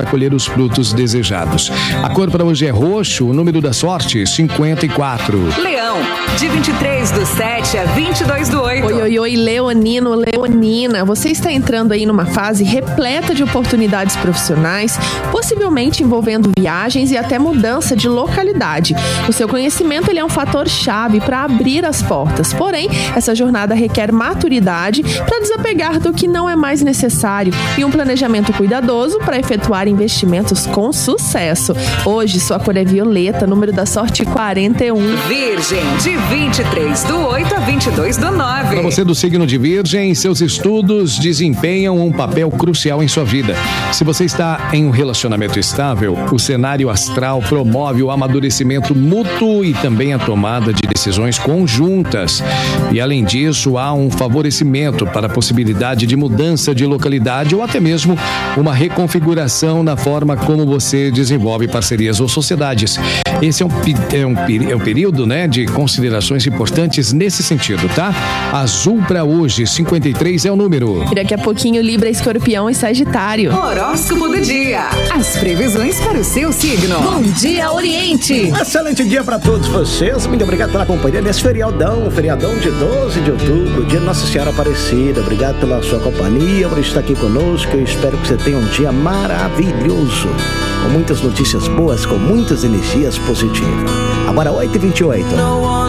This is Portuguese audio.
para colher os frutos desejados. A cor para hoje é roxo, o número da sorte, 54. Leão, de 23/7 a 22/8. Oi, leonino, leonina. Você está entrando aí numa fase repleta de oportunidades profissionais, possivelmente envolvendo viagens e até mudança de localidade. O seu conhecimento ele é um fator chave para abrir as portas. Porém, essa jornada requer maturidade para desapegar do que não é mais necessário e um planejamento cuidadoso para efetuar investimentos com sucesso. Hoje, sua cor é violeta, número da sorte 41. Virgem, de 23/8 a 22/9. Para você do signo de Virgem, seus estudos desempenham um papel crucial em sua vida. Se você está em um relacionamento estável, o cenário astral promove o amadurecimento mútuo e também a tomada de decisões conjuntas. E além disso, há um favorecimento para a possibilidade de mudança de localidade ou até mesmo uma reconfiguração na forma como você desenvolve parcerias ou sociedades. Esse é um período, né, de considerações importantes nesse sentido, tá? Azul para hoje, 53 é o número. E daqui a pouquinho, Libra, Escorpião e Sagitário. Horóscopo do dia. As previsões para o seu signo. Bom dia, Oriente. Excelente dia para todos vocês. Muito obrigado pela companhia nesse feriadão de 12 de outubro, dia de Nossa Senhora Aparecida. Obrigado pela sua companhia, por estar aqui conosco. Eu espero que você tenha um dia maravilhoso, com muitas notícias boas, com muitas energias positivas. Agora 8h28.